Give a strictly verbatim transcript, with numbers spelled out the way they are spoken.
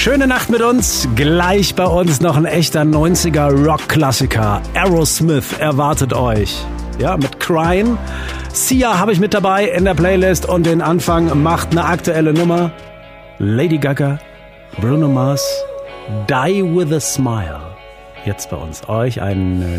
Schöne Nacht mit uns. Gleich bei uns noch ein echter neunziger Rock-Klassiker. Aerosmith erwartet euch. Ja, mit Crying. Sia habe ich mit dabei in der Playlist und den Anfang macht eine aktuelle Nummer. Lady Gaga, Bruno Mars, Die With A Smile. Jetzt bei uns. Euch einen